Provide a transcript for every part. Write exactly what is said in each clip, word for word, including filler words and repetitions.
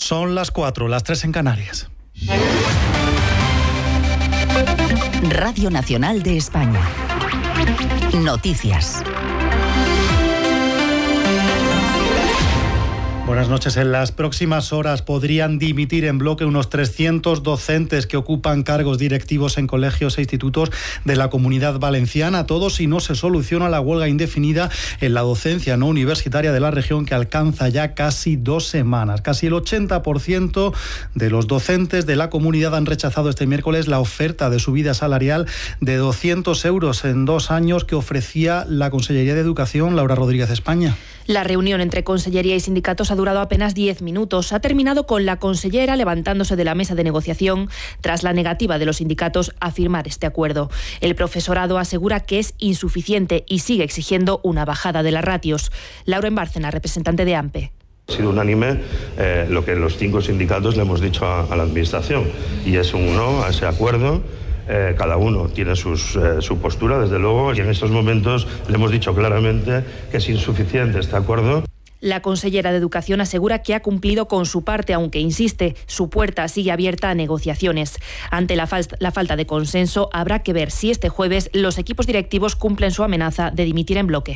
Son las cuatro, las tres en Canarias. Radio Nacional de España. Noticias. Buenas noches. En las próximas horas podrían dimitir en bloque unos trescientos docentes que ocupan cargos directivos en colegios e institutos de la Comunidad Valenciana. Todo si no se soluciona la huelga indefinida en la docencia no universitaria de la región, que alcanza ya casi dos semanas. Casi el ochenta por ciento de los docentes de la comunidad han rechazado este miércoles la oferta de subida salarial de doscientos euros en dos años que ofrecía la Consellería de Educación, Laura Rodríguez España. La reunión entre Consellería y sindicatos ha durado apenas diez minutos. Ha terminado con la consellera levantándose de la mesa de negociación tras la negativa de los sindicatos a firmar este acuerdo. El profesorado asegura que es insuficiente y sigue exigiendo una bajada de las ratios. Laura Embárcena, representante de AMPE. Ha sido unánime eh, lo que los cinco sindicatos le hemos dicho a, a la Administración, y es un no a ese acuerdo. Eh, cada uno tiene sus, eh, su postura, desde luego, y en estos momentos le hemos dicho claramente que es insuficiente este acuerdo. La consellera de Educación asegura que ha cumplido con su parte, aunque insiste, su puerta sigue abierta a negociaciones. Ante la, fal- la falta de consenso, habrá que ver si este jueves los equipos directivos cumplen su amenaza de dimitir en bloque.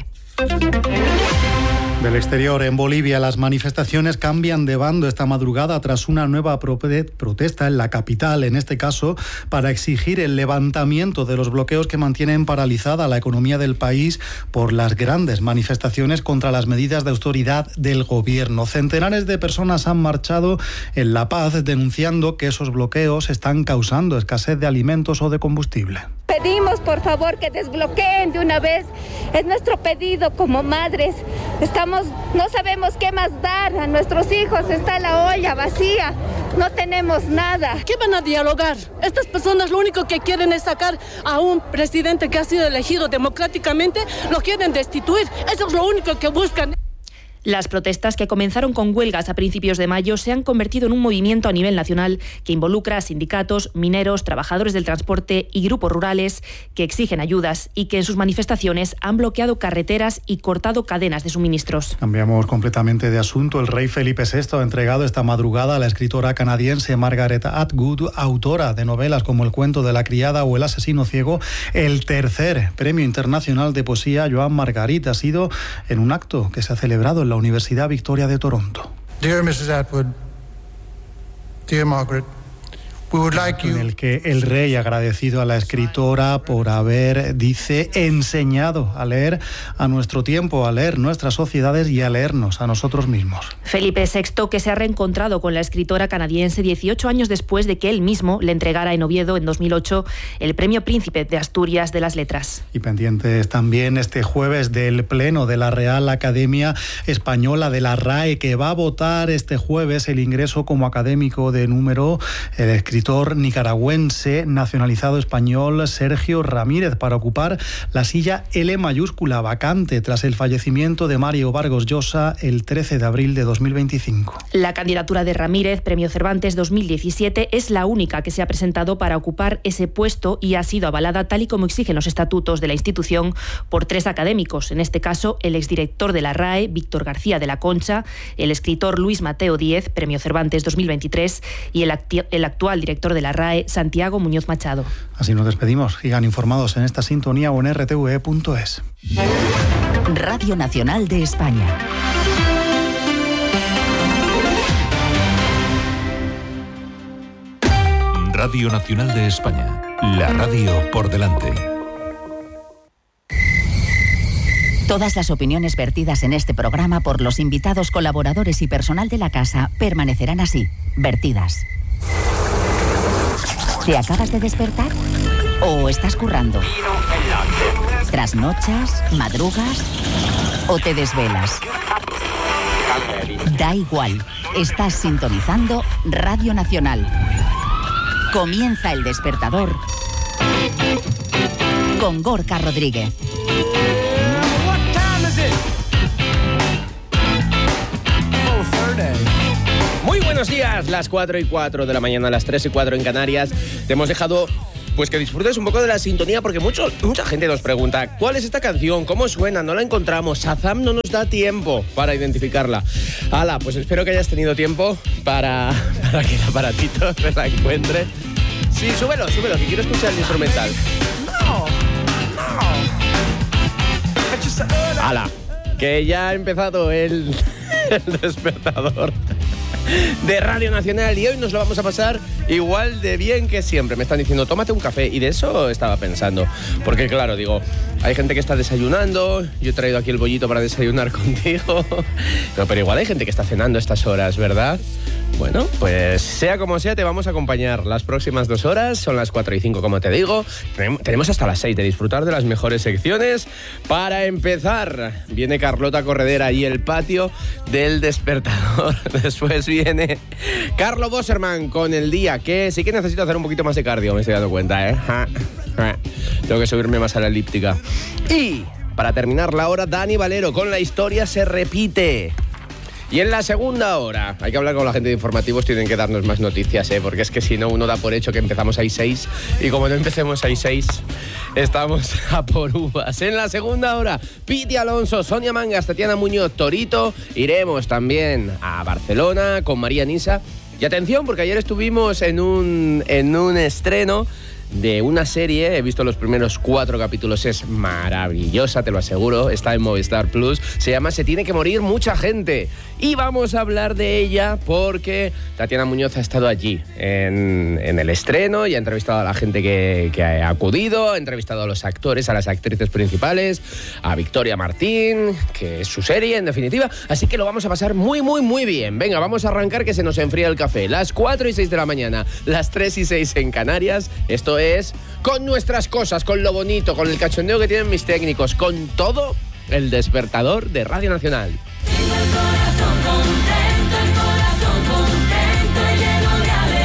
Del exterior, en Bolivia, las manifestaciones cambian de bando esta madrugada tras una nueva protesta en la capital, en este caso para exigir el levantamiento de los bloqueos que mantienen paralizada la economía del país por las grandes manifestaciones contra las medidas de autoridad del gobierno. Centenares de personas han marchado en La Paz denunciando que esos bloqueos están causando escasez de alimentos o de combustible. Pedimos, por favor, que desbloqueen de una vez. Es nuestro pedido como madres. Estamos, no sabemos qué más dar a nuestros hijos. Está la olla vacía. No tenemos nada. ¿Qué van a dialogar? Estas personas lo único que quieren es sacar a un presidente que ha sido elegido democráticamente. Lo quieren destituir. Eso es lo único que buscan. Las protestas, que comenzaron con huelgas a principios de mayo, se han convertido en un movimiento a nivel nacional que involucra a sindicatos, mineros, trabajadores del transporte y grupos rurales que exigen ayudas y que en sus manifestaciones han bloqueado carreteras y cortado cadenas de suministros. Cambiamos completamente de asunto. El rey Felipe sexto ha entregado esta madrugada a la escritora canadiense Margaret Atwood, autora de novelas como El cuento de la criada o El asesino ciego, el tercer premio internacional de poesía Joan Margarit. Ha sido en un acto que se ha celebrado en la Universidad Victoria de Toronto. Dear missus Atwood, dear Margaret, we would like you... En el que el rey ha agradecido a la escritora por haber, dice, enseñado a leer a nuestro tiempo, a leer nuestras sociedades y a leernos a nosotros mismos. Felipe sexto, que se ha reencontrado con la escritora canadiense dieciocho años después de que él mismo le entregara en Oviedo en dos mil ocho el Premio Príncipe de Asturias de las Letras. Y pendientes también este jueves del Pleno de la Real Academia Española, de la RAE, que va a votar este jueves el ingreso como académico de número el escritor escritor nicaragüense nacionalizado español Sergio Ramírez para ocupar la silla L mayúscula vacante tras el fallecimiento de Mario Vargas Llosa el trece de abril de dos mil veinticinco. La candidatura de Ramírez, Premio Cervantes dos mil diecisiete, es la única que se ha presentado para ocupar ese puesto y ha sido avalada tal y como exigen los estatutos de la institución por tres académicos, en este caso el exdirector de la RAE, Víctor García de la Concha, el escritor Luis Mateo Díez, Premio Cervantes dos mil veintitrés, y el, acti- el actual director de la RAE, Santiago Muñoz Machado. Así nos despedimos. Sigan informados en esta sintonía o en r t v e punto es. Radio Nacional de España. Radio Nacional de España. La radio por delante. Todas las opiniones vertidas en este programa por los invitados, colaboradores y personal de la casa permanecerán así, vertidas. ¿Te acabas de despertar? ¿O estás currando? ¿Trasnochas? ¿Madrugas? ¿O te desvelas? Da igual, estás sintonizando Radio Nacional. Comienza El Despertador con Gorka Rodríguez. Muy buenos días, las cuatro y cuatro de la mañana, las tres y cuatro en Canarias. Te hemos dejado pues que disfrutes un poco de la sintonía, porque mucho, mucha gente nos pregunta, ¿cuál es esta canción? ¿Cómo suena? No la encontramos. Shazam no nos da tiempo para identificarla. Hala, pues espero que hayas tenido tiempo para, para que el aparatito te la encuentre. Sí, súbelo, súbelo, que quiero escuchar el instrumental. ¡Hala! Que ya ha empezado el, el despertador de Radio Nacional y hoy nos lo vamos a pasar igual de bien que siempre. Me están diciendo, tómate un café, y de eso estaba pensando. Porque claro, digo, hay gente que está desayunando, yo he traído aquí el bollito para desayunar contigo, no, pero igual hay gente que está cenando a estas horas, ¿verdad? Bueno, pues sea como sea, te vamos a acompañar las próximas dos horas, son las cuatro y cinco, como te digo. Tenemos hasta las seis de disfrutar de las mejores secciones. Para empezar, viene Carlota Corredera y el patio del despertador. Después viene Carlo Bosserman con el día, que sí que necesito hacer un poquito más de cardio, me estoy dando cuenta, ¿eh? Tengo que subirme más a la elíptica. Y para terminar la hora, Dani Valero con La historia se repite. Y en la segunda hora, hay que hablar con la gente de informativos, tienen que darnos más noticias, ¿eh? Porque es que si no, uno da por hecho que empezamos a seis, y como no empecemos a seis, estamos a por uvas. En la segunda hora, Piti Alonso, Sonia Mangas, Tatiana Muñoz, Torito. Iremos también a Barcelona con María Nisa. Y atención, porque ayer estuvimos en un, en un estreno de una serie, he visto los primeros cuatro capítulos, es maravillosa, te lo aseguro, está en Movistar Plus, se llama Se tiene que morir mucha gente, y vamos a hablar de ella porque Tatiana Muñoz ha estado allí en, en el estreno y ha entrevistado a la gente que, que ha acudido, ha entrevistado a los actores, a las actrices principales, a Victoria Martín, que es su serie en definitiva, así que lo vamos a pasar muy muy muy bien. Venga, vamos a arrancar, que se nos enfría el café. Las cuatro y seis de la mañana, las tres y seis en Canarias. Esto es Con Nuestras Cosas, con lo bonito, con el cachondeo que tienen mis técnicos, con todo el despertador de Radio Nacional. Tengo el corazón contento, el corazón contento y lleno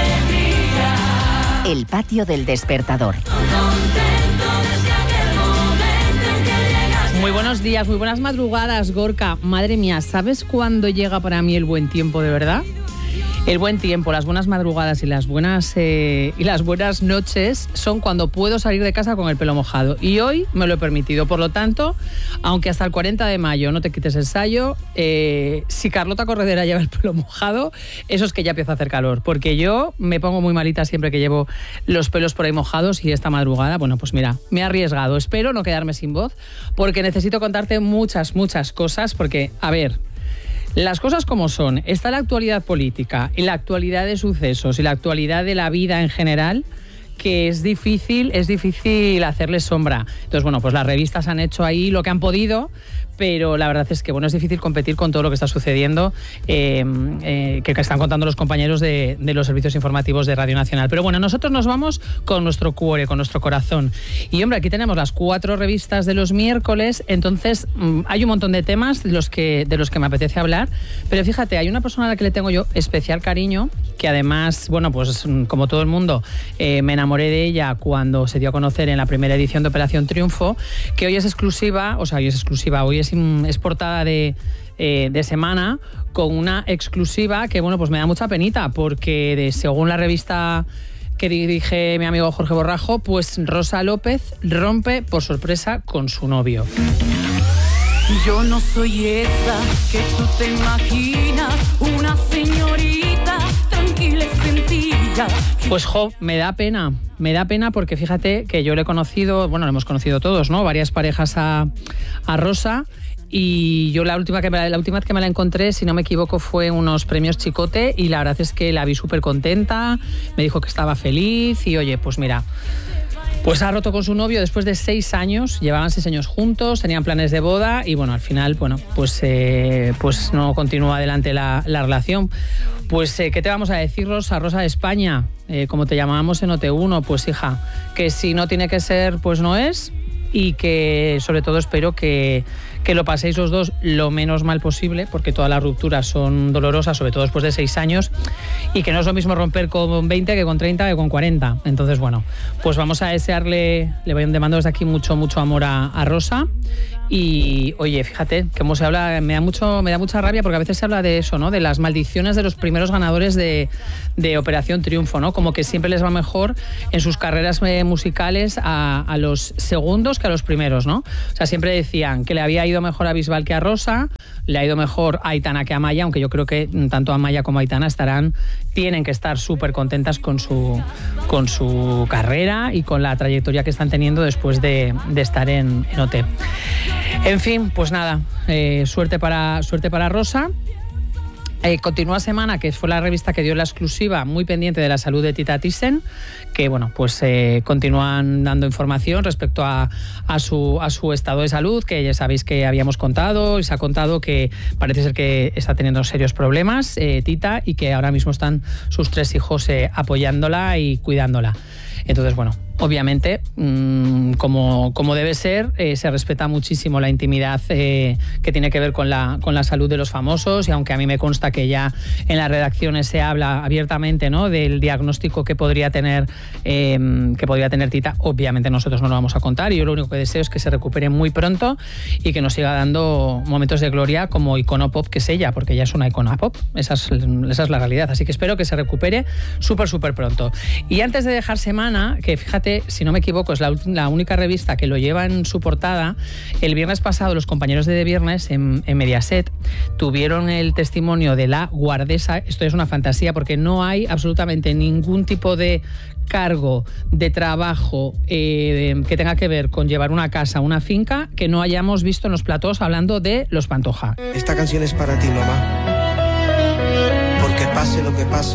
de alegría. El patio del despertador. Contento desde aquel momento en que llegaste. Muy buenos días, muy buenas madrugadas, Gorka. Madre mía, ¿sabes cuándo llega para mí el buen tiempo de verdad? El buen tiempo, las buenas madrugadas y las buenas eh, y las buenas noches son cuando puedo salir de casa con el pelo mojado. Y hoy me lo he permitido. Por lo tanto, aunque hasta el cuarenta de mayo no te quites el sayo, eh, si Carlota Corredera lleva el pelo mojado, eso es que ya empieza a hacer calor. Porque yo me pongo muy malita siempre que llevo los pelos por ahí mojados, y esta madrugada, bueno, pues mira, me he arriesgado. Espero no quedarme sin voz, porque necesito contarte muchas, muchas cosas. Porque, a ver, las cosas como son, está la actualidad política y la actualidad de sucesos y la actualidad de la vida en general, que es difícil, es difícil hacerle sombra. Entonces, bueno, pues las revistas han hecho ahí lo que han podido, pero la verdad es que, bueno, es difícil competir con todo lo que está sucediendo, eh, eh, que están contando los compañeros de, de los servicios informativos de Radio Nacional. Pero bueno, nosotros nos vamos con nuestro cuore, con nuestro corazón. Y hombre, aquí tenemos las cuatro revistas de los miércoles, entonces mmm, hay un montón de temas de los, que, de los que me apetece hablar, pero fíjate, hay una persona a la que le tengo yo especial cariño, que además, bueno, pues como todo el mundo, eh, me enamoré de ella cuando se dio a conocer en la primera edición de Operación Triunfo, que hoy es exclusiva, o sea, hoy es exclusiva, hoy es, es portada de, eh, de semana, con una exclusiva que, bueno, pues me da mucha penita, porque de, según la revista que dirige mi amigo Jorge Borrajo, pues Rosa López rompe por sorpresa con su novio. Yo no soy esa que tú te imaginas, una señorita tranquila y sencilla. Pues jo, me da pena, me da pena porque fíjate que yo le he conocido, bueno, lo hemos conocido todos, ¿no? Varias parejas a, a Rosa. Y yo la última, que me, la última vez que me la encontré, si no me equivoco, fue en unos premios Chicote, y la verdad es que la vi súper contenta, me dijo que estaba feliz y oye, pues mira, pues ha roto con su novio después de seis años, llevaban seis años juntos, tenían planes de boda y bueno, al final, bueno, pues, eh, pues no continúa adelante la, la relación. Pues, eh, ¿qué te vamos a decir, Rosa? Rosa de España, eh, como te llamábamos en O T uno, pues hija, que si no tiene que ser, pues no es, y que sobre todo espero que, que lo paséis los dos lo menos mal posible, porque todas las rupturas son dolorosas, sobre todo después de seis años, y que no es lo mismo romper con veinte que con treinta que con cuarenta. Entonces, bueno, pues vamos a desearle, le mando desde aquí mucho, mucho amor a, a Rosa, Y, oye, fíjate, cómo se habla, me da mucho, me da mucha rabia porque a veces se habla de eso, ¿no? De las maldiciones de los primeros ganadores de, de Operación Triunfo, ¿no? Como que siempre les va mejor en sus carreras eh, musicales a, a los segundos que a los primeros, ¿no? O sea, siempre decían que le había ido mejor a Bisbal que a Rosa, le ha ido mejor a Aitana que a Amaya, aunque yo creo que tanto Amaya como Aitana estarán, tienen que estar súper contentas con su, con su carrera y con la trayectoria que están teniendo después de, de estar en, en O T. En fin, pues nada, eh, suerte para, suerte para Rosa. Eh, continúa Semana, que fue la revista que dio la exclusiva, muy pendiente de la salud de Tita Thyssen, que bueno, pues eh, continúan dando información respecto a, a, su, a su estado de salud, que ya sabéis que habíamos contado, y se ha contado que parece ser que está teniendo serios problemas, eh, Tita, y que ahora mismo están sus tres hijos eh, apoyándola y cuidándola. Entonces, bueno, obviamente, mmm, como, como debe ser, eh, se respeta muchísimo la intimidad eh, que tiene que ver con la, con la salud de los famosos, y aunque a mí me consta que ya en las redacciones se habla abiertamente, ¿no?, del diagnóstico que podría tener eh, que podría tener Tita, obviamente nosotros no lo vamos a contar, y yo lo único que deseo es que se recupere muy pronto y que nos siga dando momentos de gloria como icono pop que es ella, porque ella es una icona pop, esa es, esa es la realidad, así que espero que se recupere súper, súper pronto. Y antes de dejar Semana, que fíjate, si no me equivoco, es la, la única revista que lo lleva en su portada, el viernes pasado los compañeros de De Viernes en, en Mediaset tuvieron el testimonio de la guardesa. Esto es una fantasía porque no hay absolutamente ningún tipo de cargo de trabajo eh, que tenga que ver con llevar una casa, una finca, que no hayamos visto en los platós hablando de los Pantoja. Esta canción es para ti, mamá, porque pase lo que pase,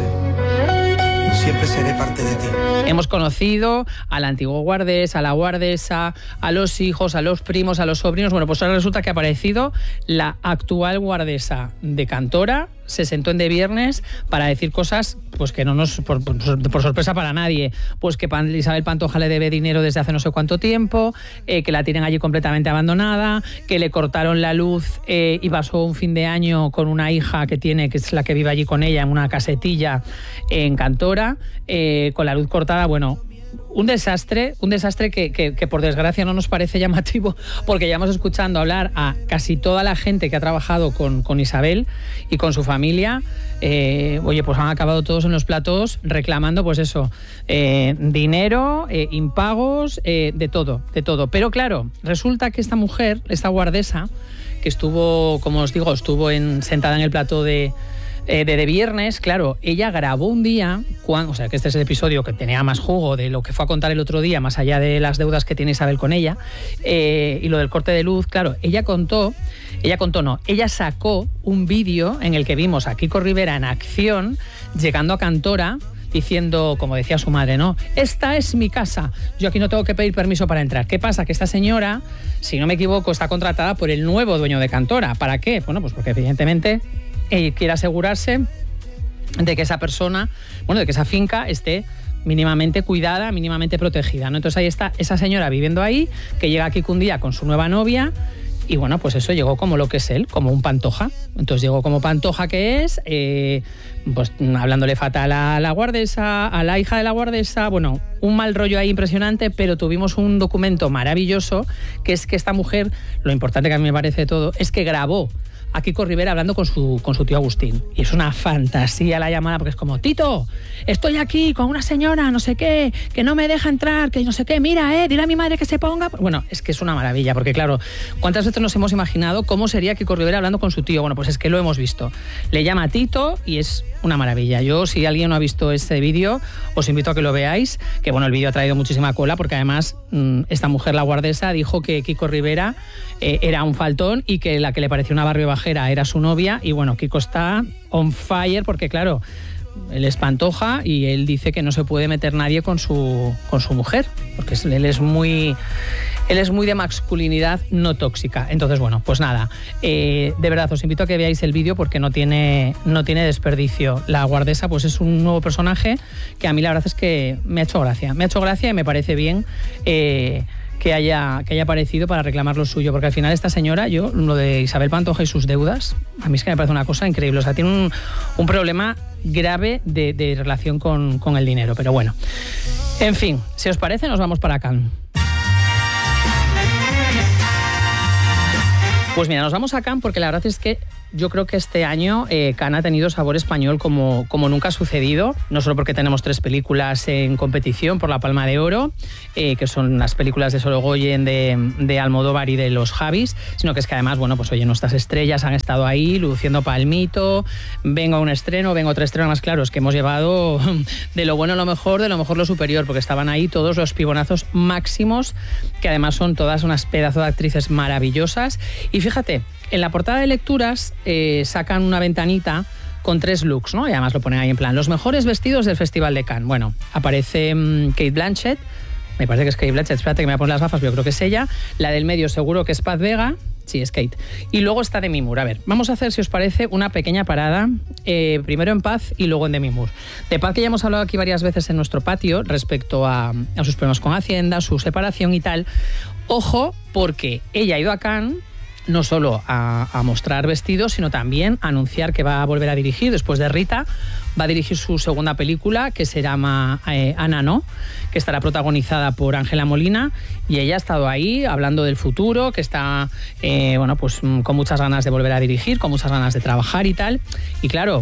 siempre seré parte de ti. Hemos conocido al antiguo guardés, a la guardesa, a los hijos, a los primos, a los sobrinos. Bueno, pues ahora resulta que ha aparecido la actual guardesa de Cantora. Se sentó en De Viernes para decir cosas pues que no nos, por, por, por sorpresa para nadie, pues que Isabel Pantoja le debe dinero desde hace no sé cuánto tiempo, eh, que la tienen allí completamente abandonada, que le cortaron la luz eh, y pasó un fin de año con una hija que tiene, que es la que vive allí con ella, en una casetilla en Cantora, eh, con la luz cortada. Bueno, un desastre, un desastre que, que, que por desgracia no nos parece llamativo, porque llevamos escuchando hablar a casi toda la gente que ha trabajado con, con Isabel y con su familia. Eh, oye, pues han acabado todos en los platós reclamando, pues eso, eh, dinero, eh, impagos, eh, de todo, de todo. Pero claro, resulta que esta mujer, esta guardesa, que estuvo, como os digo, estuvo en, sentada en el plató de... de De Viernes, claro, ella grabó un día, cuando, o sea, que este es el episodio que tenía más jugo de lo que fue a contar el otro día, más allá de las deudas que tiene Isabel con ella, eh, y lo del corte de luz, claro, ella contó, ella contó no, ella sacó un vídeo en el que vimos a Kiko Rivera en acción, llegando a Cantora, diciendo, como decía su madre, ¿no? Esta es mi casa, yo aquí no tengo que pedir permiso para entrar. ¿Qué pasa? Que esta señora, si no me equivoco, está contratada por el nuevo dueño de Cantora. ¿Para qué? Bueno, pues porque evidentemente... y quiere asegurarse de que esa persona, bueno, de que esa finca esté mínimamente cuidada, mínimamente protegida, ¿no? Entonces ahí está esa señora viviendo ahí, que llega aquí un día con su nueva novia, y bueno, pues eso, llegó como lo que es él, como un Pantoja. Entonces llegó como Pantoja que es, eh, pues hablándole fatal a la guardesa, a la hija de la guardesa, bueno, un mal rollo ahí impresionante, pero tuvimos un documento maravilloso, que es que esta mujer, lo importante que a mí me parece de todo, es que grabó a Kiko Rivera hablando con su, con su tío Agustín. Y es una fantasía la llamada, porque es como, Tito, estoy aquí con una señora, no sé qué, que no me deja entrar, que no sé qué, mira, eh, dile a mi madre que se ponga... Bueno, es que es una maravilla, porque claro, ¿cuántas veces nos hemos imaginado cómo sería Kiko Rivera hablando con su tío? Bueno, pues es que lo hemos visto. Le llama Tito y es una maravilla. Yo, si alguien no ha visto este vídeo, os invito a que lo veáis, que bueno, el vídeo ha traído muchísima cola, porque además mmm, esta mujer, la guardesa, dijo que Kiko Rivera eh, era un faltón y que la que le pareció una barrio bajera era su novia, y bueno, Kiko está on fire porque claro, él es Pantoja y él dice que no se puede meter nadie con su, con su mujer, porque él es muy... Él es muy de masculinidad no tóxica. Entonces, bueno, pues nada, eh, de verdad os invito a que veáis el vídeo porque no tiene, no tiene desperdicio. La guardesa pues es un nuevo personaje que a mí la verdad es que me ha hecho gracia. Me ha hecho gracia y me parece bien eh, que, haya, que haya aparecido para reclamar lo suyo, porque al final esta señora, yo, lo de Isabel Pantoja y sus deudas, a mí es que me parece una cosa increíble. O sea, tiene un, un problema grave de, de relación con, con el dinero. Pero bueno, en fin, si os parece nos vamos para Cannes. Pues mira, nos vamos a Cannes porque la verdad es que yo creo que este año eh, Cannes ha tenido sabor español como, como nunca ha sucedido, no solo porque tenemos tres películas en competición por la Palma de Oro, eh, que son las películas de Sorogoyen, de, de Almodóvar y de los Javis, sino que es que además, bueno, pues oye, nuestras estrellas han estado ahí luciendo palmito, vengo a un estreno, vengo a otro estreno, más claro, es que hemos llevado de lo bueno lo mejor, de lo mejor lo superior, porque estaban ahí todos los pibonazos máximos, que además son todas unas pedazos de actrices maravillosas. Y fíjate, en la portada de lecturas eh, sacan una ventanita con tres looks, ¿no? Y además lo ponen ahí en plan, los mejores vestidos del Festival de Cannes. Bueno, aparece um, Cate Blanchett, me parece que es Cate Blanchett, espérate que me voy a poner las gafas, pero yo creo que es ella. La del medio seguro que es Paz Vega, sí, es Kate. Y luego está Demi Moore. A ver, vamos a hacer, si os parece, una pequeña parada, eh, primero en Paz y luego en Demi Moore. De Paz, que ya hemos hablado aquí varias veces en nuestro patio respecto a, a sus problemas con Hacienda, su separación y tal. Ojo, porque ella ha ido a Cannes no solo a, a mostrar vestidos, sino también a anunciar que va a volver a dirigir, después de Rita, va a dirigir su segunda película, que se llama eh, Ana No, que estará protagonizada por Ángela Molina, y ella ha estado ahí hablando del futuro, que está eh, bueno, pues con muchas ganas de volver a dirigir, con muchas ganas de trabajar y tal. Y claro,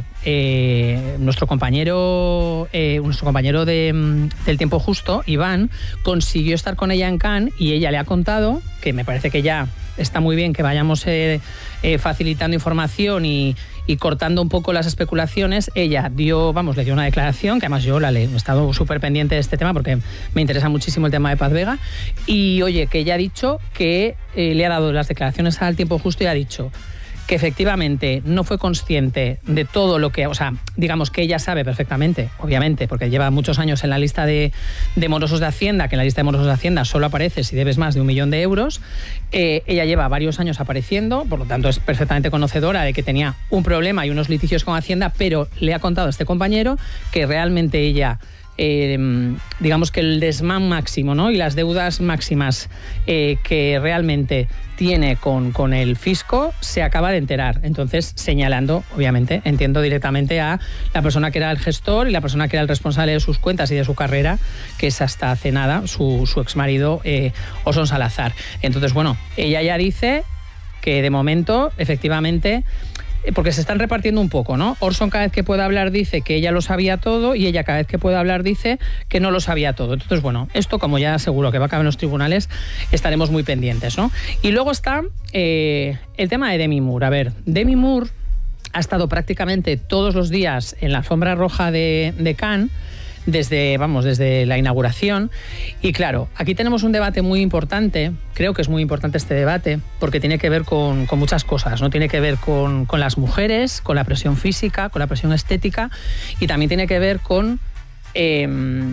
eh, nuestro compañero eh, nuestro compañero de, del Tiempo Justo, Iván, consiguió estar con ella en Cannes, y ella le ha contado, que me parece que ya está muy bien que vayamos eh, eh, facilitando información y, y cortando un poco las especulaciones. Ella dio, vamos, le dio una declaración, que además yo la he estado súper pendiente de este tema porque me interesa muchísimo el tema de Paz Vega. Y oye, que ella ha dicho que eh, le ha dado las declaraciones al Tiempo Justo y ha dicho que efectivamente no fue consciente de todo lo que, o sea, digamos que ella sabe perfectamente, obviamente, porque lleva muchos años en la lista de, de morosos de Hacienda, que en la lista de morosos de Hacienda solo aparece si debes más de un millón de euros. Eh, ella lleva varios años apareciendo, por lo tanto es perfectamente conocedora de que tenía un problema y unos litigios con Hacienda, pero le ha contado a este compañero que realmente ella... Eh, digamos que el desmán máximo, ¿no? Y las deudas máximas eh, que realmente tiene con, con el fisco se acaba de enterar. Entonces, señalando, obviamente, entiendo directamente a la persona que era el gestor y la persona que era el responsable de sus cuentas y de su carrera, que es hasta hace nada su, su exmarido eh, Orson Salazar. Entonces, bueno, ella ya dice que de momento, efectivamente, porque se están repartiendo un poco, ¿no? Orson cada vez que puede hablar dice que ella lo sabía todo y ella cada vez que puede hablar dice que no lo sabía todo. Entonces, bueno, esto como ya seguro que va a acabar en los tribunales, estaremos muy pendientes, ¿no? Y luego está eh, el tema de Demi Moore. A ver, Demi Moore ha estado prácticamente todos los días en la alfombra roja de, de Cannes, desde, vamos, desde la inauguración. Y claro, aquí tenemos un debate muy importante, creo que es muy importante este debate, porque tiene que ver con, con muchas cosas, ¿no? Tiene que ver con, con las mujeres, con la presión física, con la presión estética, y también tiene que ver con... Eh,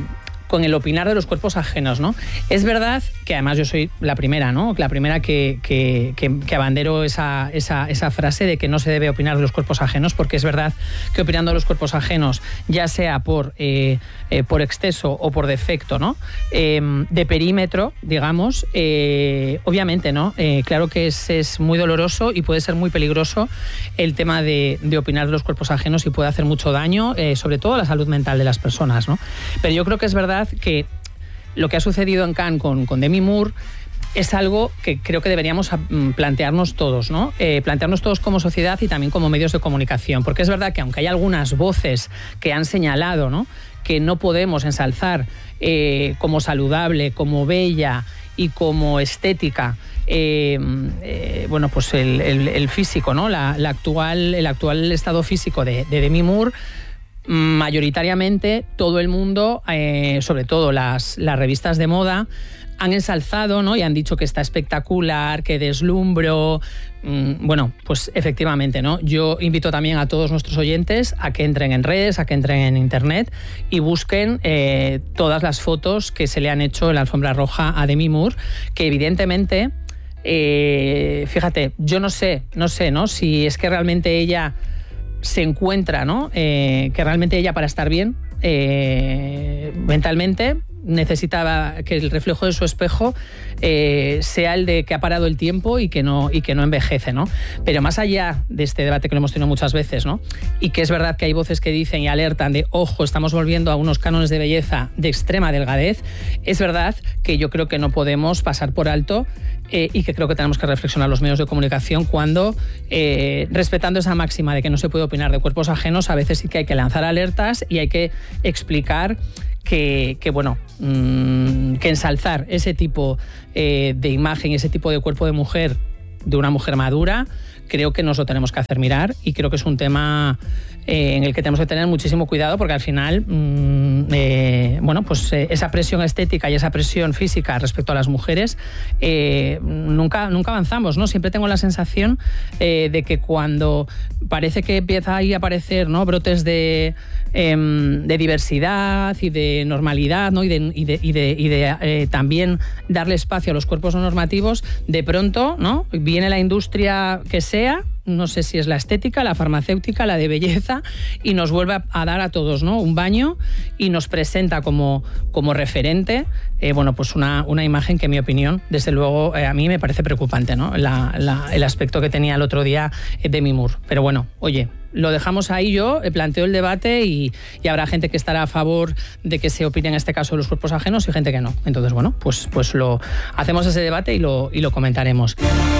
con el opinar de los cuerpos ajenos, ¿no? Es verdad que además yo soy la primera, ¿no? La primera que, que, que, que abandero esa, esa, esa frase de que no se debe opinar de los cuerpos ajenos, porque es verdad que opinando de los cuerpos ajenos, ya sea por, eh, eh, por exceso o por defecto, ¿no? Eh, de perímetro, digamos, eh, obviamente, ¿no? Eh, claro que es, es muy doloroso y puede ser muy peligroso el tema de, de opinar de los cuerpos ajenos y puede hacer mucho daño, eh, sobre todo a la salud mental de las personas, ¿no? Pero yo creo que es verdad que lo que ha sucedido en Cannes con, con Demi Moore es algo que creo que deberíamos plantearnos todos, ¿no? Eh, plantearnos todos como sociedad y también como medios de comunicación, porque es verdad que aunque hay algunas voces que han señalado, ¿no?, que no podemos ensalzar eh, como saludable, como bella y como estética eh, eh, bueno, pues el, el, el físico, ¿no?, la, la actual, el actual estado físico de, de Demi Moore. Mayoritariamente todo el mundo, eh, sobre todo las, las revistas de moda, han ensalzado, ¿no?, y han dicho que está espectacular, que deslumbro. Mm, bueno, pues efectivamente, ¿no? Yo invito también a todos nuestros oyentes a que entren en redes, a que entren en internet y busquen eh, todas las fotos que se le han hecho en la alfombra roja a Demi Moore, que evidentemente, eh, fíjate, yo no sé, no sé, ¿no?, si es que realmente ella se encuentra, ¿no?, eh, que realmente ella, para estar bien eh, mentalmente, necesita que el reflejo de su espejo eh, sea el de que ha parado el tiempo y que no, y que no envejece, ¿no? Pero más allá de este debate que lo hemos tenido muchas veces, ¿no? Y que es verdad que hay voces que dicen y alertan de, ojo, estamos volviendo a unos cánones de belleza de extrema delgadez, es verdad que yo creo que no podemos pasar por alto eh, y que creo que tenemos que reflexionar los medios de comunicación cuando, eh, respetando esa máxima de que no se puede opinar de cuerpos ajenos, a veces sí que hay que lanzar alertas y hay que explicar que, que bueno, mmm, que ensalzar ese tipo eh, de imagen, ese tipo de cuerpo de mujer, de una mujer madura, creo que nos lo tenemos que hacer mirar y creo que es un tema eh, en el que tenemos que tener muchísimo cuidado porque al final, mmm, eh, bueno, pues eh, esa presión estética y esa presión física respecto a las mujeres eh, nunca, nunca avanzamos, ¿no? Siempre tengo la sensación eh, de que cuando parece que empieza ahí a aparecer, ¿no?, brotes de, eh, de diversidad y de normalidad, ¿no?, y de, y de, y de, y de eh, también darle espacio a los cuerpos no normativos, de pronto, ¿no?, viene la industria que sea, no sé si es la estética, la farmacéutica, la de belleza, y nos vuelve a, a dar a todos, ¿no?, un baño y nos presenta como, como referente, eh, bueno, pues una, una imagen que, en mi opinión, desde luego, eh, a mí me parece preocupante, ¿no?, la, la, el aspecto que tenía el otro día Demi Moore. Pero bueno, oye, lo dejamos ahí, yo planteo el debate y, y habrá gente que estará a favor de que se opine en este caso de los cuerpos ajenos y gente que no. Entonces, bueno, pues, pues lo hacemos ese debate y lo, y lo comentaremos.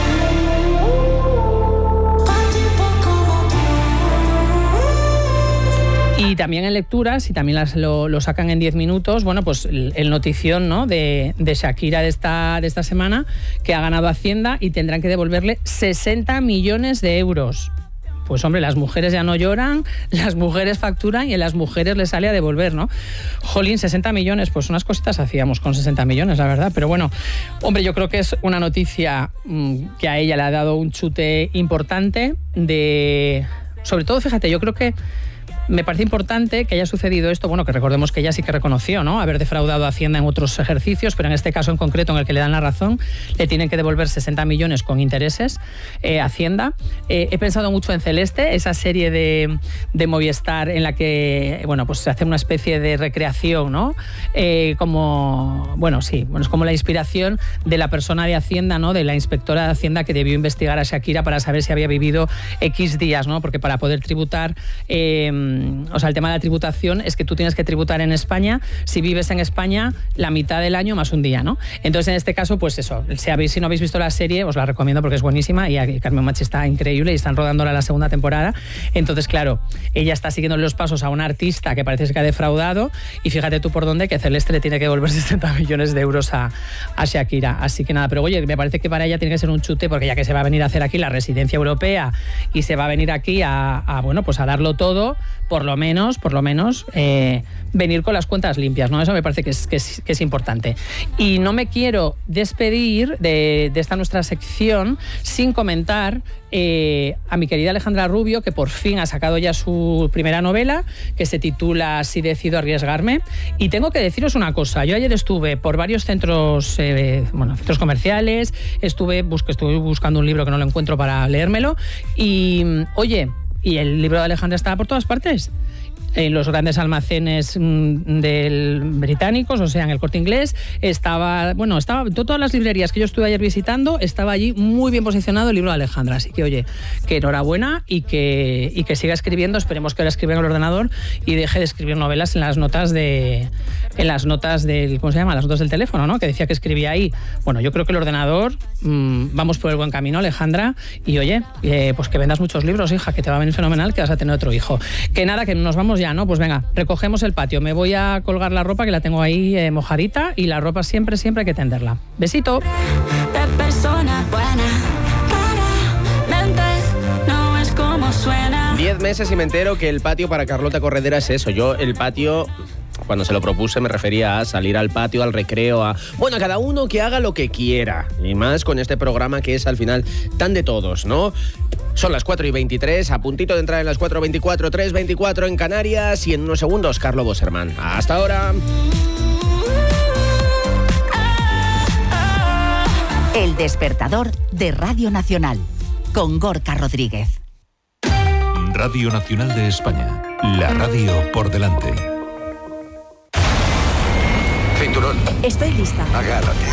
Y también en lecturas, y también las, lo, lo sacan en diez minutos, bueno, pues el, el notición, ¿no?, de, de Shakira de esta, de esta semana, que ha ganado Hacienda y tendrán que devolverle sesenta millones de euros. Pues hombre, las mujeres ya no lloran, las mujeres facturan y a las mujeres les sale a devolver, ¿no? Jolín, sesenta millones, pues unas cositas hacíamos con sesenta millones, la verdad. Pero bueno, hombre, yo creo que es una noticia mmm, que a ella le ha dado un chute importante de... Sobre todo, fíjate, yo creo que me parece importante que haya sucedido esto, bueno, que recordemos que ella sí que reconoció, ¿no?, haber defraudado a Hacienda en otros ejercicios, pero en este caso en concreto en el que le dan la razón, le tienen que devolver sesenta millones con intereses eh, Hacienda. Eh, he pensado mucho en Celeste, esa serie de, de Movistar en la que, bueno, pues se hace una especie de recreación, ¿no? Eh, como, bueno, sí, bueno, es como la inspiración de la persona de Hacienda, ¿no?, de la inspectora de Hacienda que debió investigar a Shakira para saber si había vivido X días, ¿no?, porque para poder tributar... Eh, o sea, el tema de la tributación es que tú tienes que tributar en España si vives en España la mitad del año más un día, ¿no? Entonces, en este caso, pues eso, si, habéis, si no habéis visto la serie, os la recomiendo porque es buenísima y aquí Carmen Machi está increíble y están rodándola la segunda temporada. Entonces, claro, ella está siguiendo los pasos a una artista que parece que ha defraudado y fíjate tú por dónde que Celeste le tiene que devolver sesenta millones de euros a, a Shakira. Así que nada, pero oye, me parece que para ella tiene que ser un chute porque ya que se va a venir a hacer aquí la residencia europea y se va a venir aquí a, a bueno, pues a darlo todo, por lo menos, por lo menos, eh, venir con las cuentas limpias, ¿no? Eso me parece que es, que es, que es importante. Y no me quiero despedir de, de esta nuestra sección sin comentar eh, a mi querida Alejandra Rubio, que por fin ha sacado ya su primera novela, que se titula Si decido arriesgarme. Y tengo que deciros una cosa, yo ayer estuve por varios centros, eh, bueno, centros comerciales, estuve, bus- estuve buscando un libro que no lo encuentro para leérmelo, y, oye, y el libro de Alejandra estaba por todas partes. En los grandes almacenes mmm, del británicos, o sea, en el Corte Inglés, estaba, bueno, estaba todas las librerías que yo estuve ayer visitando, estaba allí muy bien posicionado el libro de Alejandra. Así que, oye, que enhorabuena y que, y que siga escribiendo. Esperemos que ahora escriba en el ordenador y deje de escribir novelas en las notas de, en las notas del, ¿cómo se llama? Las notas del teléfono, ¿no? Que decía que escribía ahí. Bueno, yo creo que el ordenador, mmm, vamos por el buen camino, Alejandra. Y oye, eh, pues que vendas muchos libros, hija, que te va a venir fenomenal, que vas a tener otro hijo. Que nada, que nos vamos ya, ¿no? Pues venga, recogemos el patio. Me voy a colgar la ropa, que la tengo ahí eh, mojadita, y la ropa siempre, siempre hay que tenderla. Besito. De persona buena, claramente no es como suena. Diez meses y me entero que el patio para Carlota Corredera es eso. Yo el patio... Cuando se lo propuse me refería a salir al patio, al recreo, a... Bueno, a cada uno que haga lo que quiera. Y más con este programa que es al final tan de todos, ¿no? Son las cuatro y veintitrés, a puntito de entrar en las cuatro y veinticuatro, tres y veinticuatro en Canarias. Y en unos segundos, Carlo Boserman. Hasta ahora. El despertador de Radio Nacional, con Gorka Rodríguez. Radio Nacional de España. La radio por delante. Estoy lista. Agárrate.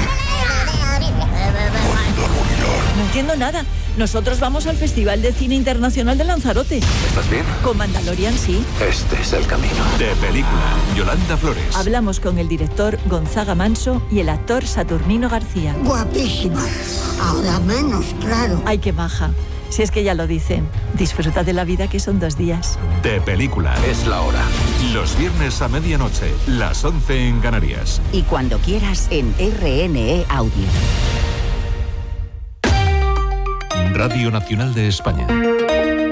No entiendo nada. Nosotros vamos al Festival de Cine Internacional de Lanzarote. ¿Estás bien? Con Mandalorian, sí. Este es el camino. De película, Yolanda Flores. Hablamos con el director Gonzaga Manso y el actor Saturnino García. Guapísima. Ahora menos, claro. Ay, qué maja. Si es que ya lo dicen. Disfruta de la vida, que son dos días. De película. Es la hora. Los viernes a medianoche, las once en Canarias. Y cuando quieras en R N E Audio. Radio Nacional de España.